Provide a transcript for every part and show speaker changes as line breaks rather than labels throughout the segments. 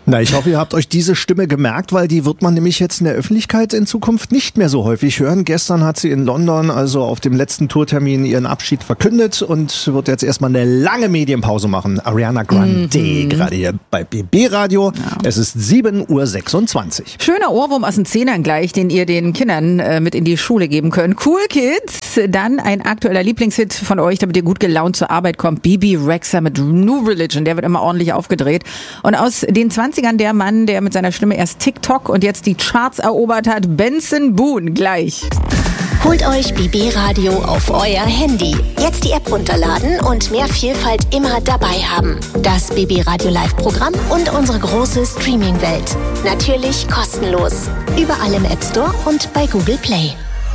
Na, ich hoffe, ihr habt euch diese Stimme gemerkt, weil die wird man nämlich jetzt in der Öffentlichkeit in Zukunft nicht mehr so häufig hören. Gestern hat sie in London, also auf dem letzten Tourtermin, ihren Abschied verkündet und wird jetzt erstmal eine lange Medienpause machen. Ariana Grande, gerade hier bei BB Radio. Ja. Es ist 7:26 Uhr.
Schöner Ohrwurm aus den Zehnern gleich, den ihr den Kindern mit in die Schule geben könnt. Cool Kids. Dann ein aktueller Lieblingshit von euch, damit ihr gut gelaunt zur Arbeit kommt. Bebe Rexha mit New Religion. Der wird immer ordentlich aufgedreht. Und aus den 20ern der Mann, der mit seiner Stimme erst TikTok und jetzt die Charts erobert hat, Benson Boone, gleich.
Holt euch BB Radio auf euer Handy. Jetzt die App runterladen und mehr Vielfalt immer dabei haben. Das BB Radio Live-Programm und unsere große Streaming-Welt. Natürlich kostenlos. Überall im App Store und bei Google Play.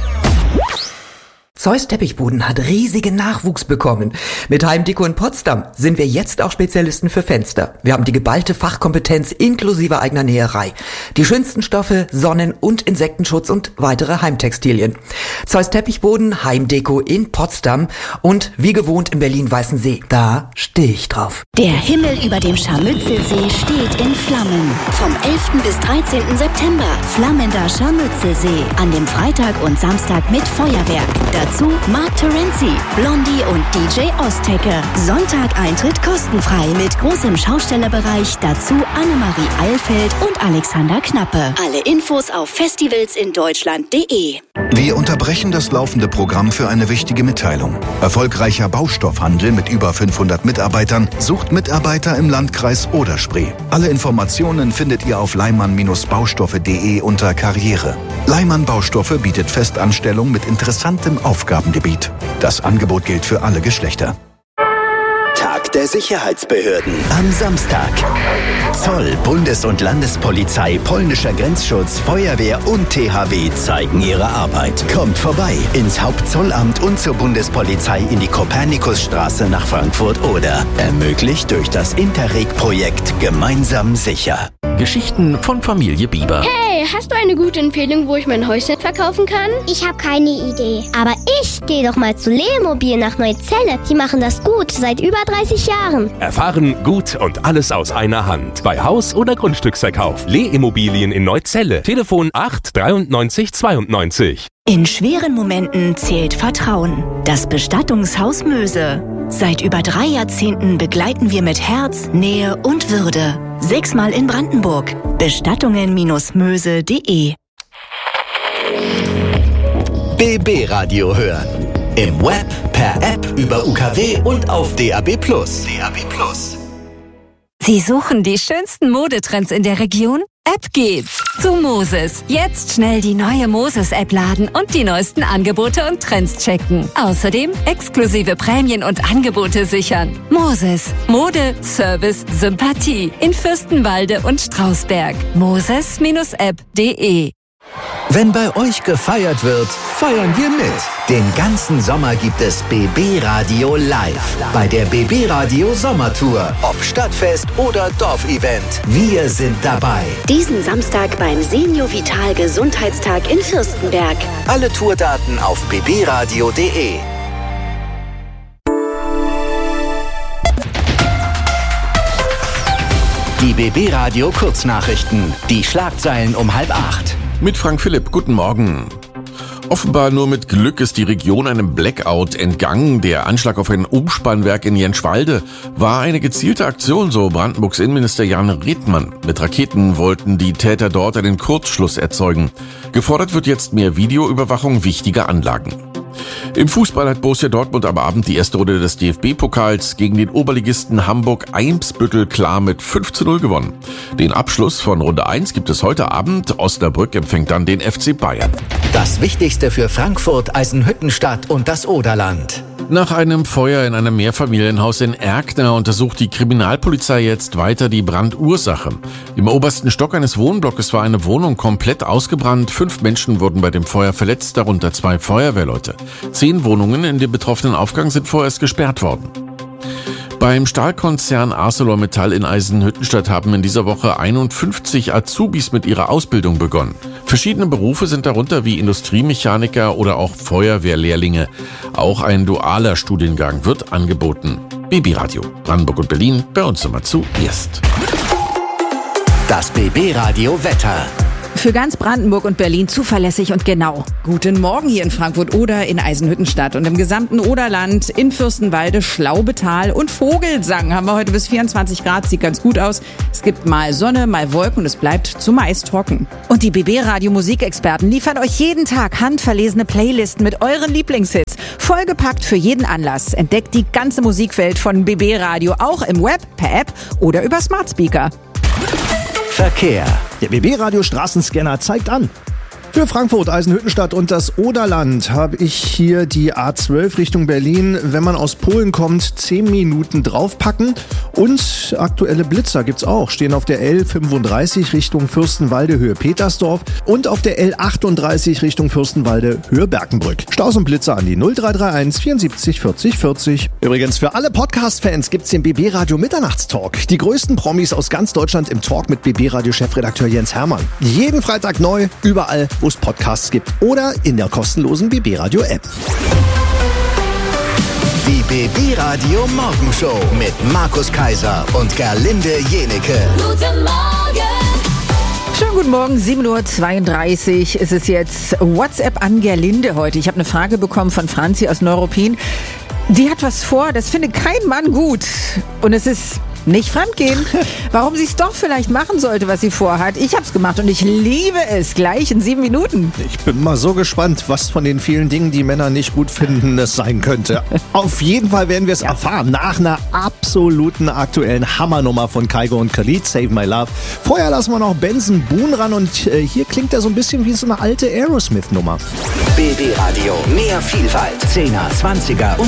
Zeus Teppichboden hat riesigen Nachwuchs bekommen. Mit Heimdeko in Potsdam sind wir jetzt auch Spezialisten für Fenster. Wir haben die geballte Fachkompetenz inklusive eigener Näherei. Die schönsten Stoffe, Sonnen- und Insektenschutz und weitere Heimtextilien. Zeus Teppichboden, Heimdeko in Potsdam und wie gewohnt in Berlin-Weißensee. Da stehe ich drauf.
Der Himmel über dem Scharmützelsee steht in Flammen. Vom 11. bis 13. September. Flammender Scharmützelsee. An dem Freitag und Samstag mit Feuerwerk. Dazu Mark Terenzi, Blondie und DJ Oztecker. Sonntag Eintritt kostenfrei mit großem Schaustellerbereich. Dazu Annemarie Eilfeld und Alexander Knappe. Alle Infos auf festivalsindeutschland.de.
Wir unterbrechen das laufende Programm für eine wichtige Mitteilung. Erfolgreicher Baustoffhandel mit über 500 Mitarbeitern sucht Mitarbeiter im Landkreis Oder-Spree. Alle Informationen findet ihr auf leimann-baustoffe.de unter Karriere. Leimann Baustoffe bietet Festanstellung mit interessantem Aufgabengebiet. Das Angebot gilt für alle Geschlechter.
Tag der Sicherheitsbehörden am Samstag. Zoll, Bundes- und Landespolizei, polnischer Grenzschutz, Feuerwehr und THW zeigen ihre Arbeit. Kommt vorbei ins Hauptzollamt und zur Bundespolizei in die Kopernikusstraße nach Frankfurt-Oder. Ermöglicht durch das Interreg-Projekt Gemeinsam sicher.
Geschichten von Familie Bieber.
Hey, hast du eine gute Empfehlung, wo ich mein Häuschen verkaufen kann?
Ich habe keine Idee. Aber ich gehe doch mal zu Lemobil nach Neuzelle. Die machen das gut, seit über 30 Jahren.
Erfahren, gut und alles aus einer Hand. Bei Haus- oder Grundstücksverkauf. Leh-Immobilien in Neuzelle. Telefon 8 93 92.
In schweren Momenten zählt Vertrauen. Das Bestattungshaus Möse. Seit über 3 Jahrzehnten begleiten wir mit Herz, Nähe und Würde. 6-mal in Brandenburg. Bestattungen-möse.de.
BB Radio hören. Im Web, per App, über UKW und auf DAB+.
Sie suchen die schönsten Modetrends in der Region? Ab geht's zu Moses. Jetzt schnell die neue Moses-App laden und die neuesten Angebote und Trends checken. Außerdem exklusive Prämien und Angebote sichern. Moses. Mode, Service, Sympathie. In Fürstenwalde und Strausberg. Moses-app.de.
Wenn bei euch gefeiert wird, feiern wir mit. Den ganzen Sommer gibt es BB Radio live bei der BB Radio Sommertour. Ob Stadtfest oder Dorfevent, wir sind dabei.
Diesen Samstag beim Senior Vital Gesundheitstag in Fürstenberg.
Alle Tourdaten auf bbradio.de. Die BB Radio Kurznachrichten. Die Schlagzeilen um 7:30.
Mit Frank Philipp, guten Morgen. Offenbar nur mit Glück ist die Region einem Blackout entgangen. Der Anschlag auf ein Umspannwerk in Jenschwalde war eine gezielte Aktion, so Brandenburgs Innenminister Jan Redmann. Mit Raketen wollten die Täter dort einen Kurzschluss erzeugen. Gefordert wird jetzt mehr Videoüberwachung wichtiger Anlagen. Im Fußball hat Borussia Dortmund am Abend die erste Runde des DFB-Pokals gegen den Oberligisten Hamburg-Eimsbüttel klar mit 5:0 gewonnen. Den Abschluss von Runde 1 gibt es heute Abend. Osnabrück empfängt dann den FC Bayern.
Das Wichtigste für Frankfurt, Eisenhüttenstadt und das Oderland.
Nach einem Feuer in einem Mehrfamilienhaus in Erkner untersucht die Kriminalpolizei jetzt weiter die Brandursache. Im obersten Stock eines Wohnblocks war eine Wohnung komplett ausgebrannt. 5 Menschen wurden bei dem Feuer verletzt, darunter 2 Feuerwehrleute. 10 Wohnungen in dem betroffenen Aufgang sind vorerst gesperrt worden. Beim Stahlkonzern ArcelorMittal in Eisenhüttenstadt haben in dieser Woche 51 Azubis mit ihrer Ausbildung begonnen. Verschiedene Berufe sind darunter wie Industriemechaniker oder auch Feuerwehrlehrlinge. Auch ein dualer Studiengang wird angeboten. BB Radio, Brandenburg und Berlin, bei uns immer zuerst.
Das BB Radio Wetter.
Für ganz Brandenburg und Berlin zuverlässig und genau. Guten Morgen hier in Frankfurt oder in Eisenhüttenstadt und im gesamten Oderland, in Fürstenwalde, Schlaubetal und Vogelsang haben wir heute bis 24 Grad, sieht ganz gut aus. Es gibt mal Sonne, mal Wolken und es bleibt zumeist trocken. Und die BB Radio Musikexperten liefern euch jeden Tag handverlesene Playlisten mit euren Lieblingshits. Vollgepackt für jeden Anlass. Entdeckt die ganze Musikwelt von BB Radio auch im Web, per App oder über Smart Speaker.
Verkehr.
Der BB-Radio Straßenscanner zeigt an. Für Frankfurt, Eisenhüttenstadt und das Oderland habe ich hier die A12 Richtung Berlin. Wenn man aus Polen kommt, 10 Minuten draufpacken. Und aktuelle Blitzer gibt's auch. Stehen auf der L35 Richtung Fürstenwalde, Höhe Petersdorf. Und auf der L38 Richtung Fürstenwalde, Höhe Berkenbrück. Staus und Blitzer an die 0331 74 40 40. Übrigens, für alle Podcast-Fans gibt's den BB-Radio Mitternachtstalk. Die größten Promis aus ganz Deutschland im Talk mit BB-Radio-Chefredakteur Jens Hermann. Jeden Freitag neu, überall, wo es Podcasts gibt oder in der kostenlosen BB Radio App.
Die BB Radio Morgenshow mit Markus Kaiser und Gerlinde Jenecke.
Guten Morgen!
Schönen guten Morgen, 7.32 Uhr ist es jetzt. WhatsApp an Gerlinde heute. Ich habe eine Frage bekommen von Franzi aus Neuruppin. Die hat was vor, das findet kein Mann gut. Und es ist nicht fremdgehen. Warum sie es doch vielleicht machen sollte, was sie vorhat. Ich hab's gemacht und ich liebe es. Gleich in 7 Minuten.
Ich bin mal so gespannt, was von den vielen Dingen, die Männer nicht gut finden, es sein könnte. Auf jeden Fall werden wir es erfahren. Nach einer absoluten aktuellen Hammernummer von Kygo und Khalid, Save My Love. Vorher lassen wir noch Benson Boone ran und hier klingt er so ein bisschen wie so eine alte Aerosmith-Nummer.
BB Radio, mehr Vielfalt. 10er, 20er und